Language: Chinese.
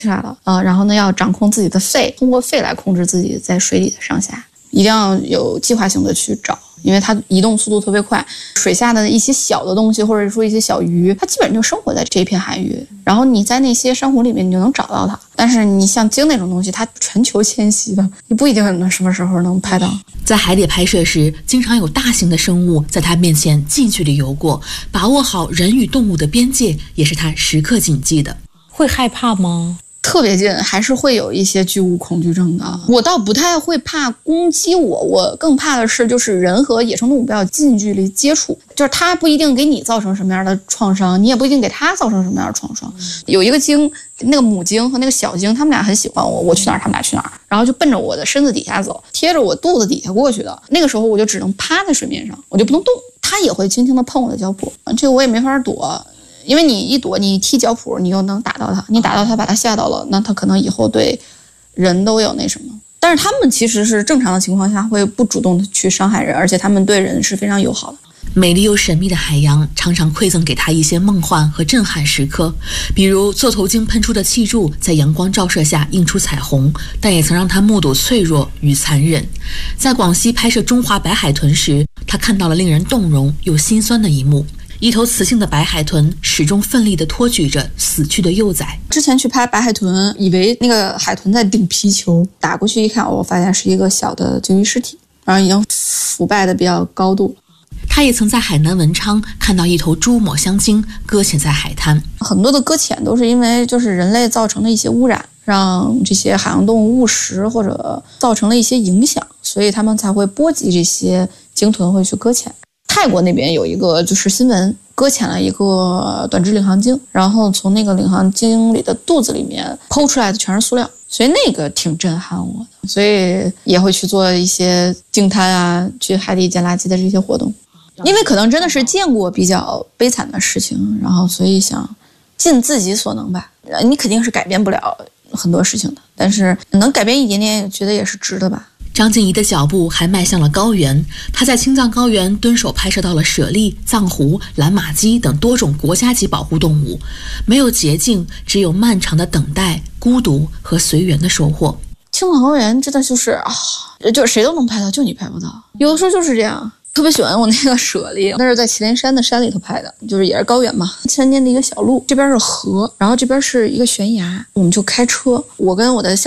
下来了然后呢要掌控自己的肺，通过肺来控制自己在水里的上下，一定要有计划性的去找，因为它移动速度特别快，水下的一些小的东西或者说一些小鱼，它基本上就生活在这一片海域，然后你在那些珊瑚里面你就能找到它。但是你像鲸那种东西，它全球迁徙的，你不一定能什么时候能拍到。 在海底拍摄时，经常有大型的生物在它面前近距离游过，把握好人与动物的边界也是他时刻谨记的。 会害怕吗？ 特别近还是会有一些巨物恐惧症的。我倒不太会怕攻击我更怕的是就是人和野生动物比较近距离接触，就是它不一定给你造成什么样的创伤，你也不一定给它造成什么样的创伤。有一个鲸，那个母鲸和那个小鲸，他们俩很喜欢我去哪儿他们俩去哪儿，然后就奔着我的身子底下走，贴着我肚子底下过去的。那个时候我就只能趴在水面上，我就不能动，它也会轻轻地碰我的脚蹼，这个我也没法躲。因为你一躲，你踢脚蹼，你又能打到它，你打到它把它吓到了，那它可能以后对人都有那什么。但是他们其实是正常的情况下会不主动的去伤害人，而且他们对人是非常友好的。 美丽又神秘的海洋常常馈赠给他一些梦幻和震撼时刻，比如座头鲸喷出的气柱在阳光照射下映出彩虹，但也曾让他目睹脆弱与残忍。在广西拍摄中华白海豚时，他看到了令人动容又心酸的一幕。一头雌性的白海豚始终奋力地托举着死去的幼崽。 之前去拍白海豚，以为那个海豚在顶皮球，打过去一看，我发现是一个小的鲸鱼尸体，然后已经腐败的比较高度。 他也曾在海南文昌看到一头珠抹香鲸搁浅在海滩。 很多的搁浅都是因为就是人类造成的一些污染，让这些海洋动物误食或者造成了一些影响，所以他们才会波及这些鲸豚会去搁浅。泰国那边有一个就是新闻，搁浅了一个短肢领航鲸，然后从那个领航鲸里的肚子里面剖出来的全是塑料，所以那个挺震撼我的，所以也会去做一些净滩啊，去海底捡垃圾的这些活动。因为可能真的是见过比较悲惨的事情，然后所以想尽自己所能吧。你肯定是改变不了很多事情的，但是能改变一点点，觉得也是值得吧。 张静怡的脚步还迈向了高原，她在青藏高原蹲守拍摄到了猞猁、藏狐、蓝马鸡等多种国家级保护动物。没有捷径，只有漫长的等待、孤独和随缘的收获。 青藏高原真的就是就是谁都能拍到，就你拍不到。有的时候就是这样。特别喜欢我那个猞猁，那是在祁连山的山里头拍的，就是也是高原嘛，山间的一个小路，这边是河，然后这边是一个悬崖，我们就开车，我跟我的